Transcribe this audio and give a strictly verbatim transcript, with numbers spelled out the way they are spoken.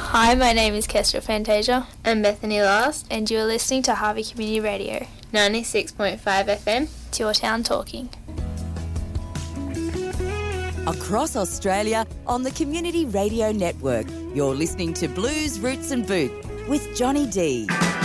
Hi, my name is Kestra Fantasia. I'm Bethany Last. And you are listening to Harvey Community Radio. ninety-six point five F M. It's your town talking. Across Australia on the Community Radio Network, you're listening to Blues, Roots and Boot with Johnny D.